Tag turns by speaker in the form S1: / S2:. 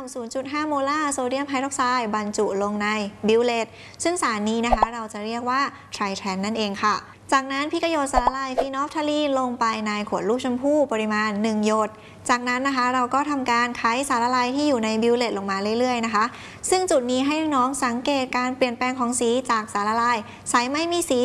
S1: 0.5 โมลาร์โซเดียมไฮดรอกไซด์บรรจุลงในบิวเลตซึ่งสารนี้นะคะเราจะเรียกว่าไทรแทนนั่นเองค่ะจากนั้นพี่ก็โยนสารละลายฟีนอลฟทาลีนลงไปในขวดลูกชมพู่ปริมาณ1หยดจากนั้นนะคะเราก็ทำการไขสารละลายที่อยู่ในบิวเลตลงมาเรื่อยๆนะคะซึ่งจุดนี้ให้น้องๆสังเกตการเปลี่ยนแปลงของสีจากสารละลายใสไม่มีสี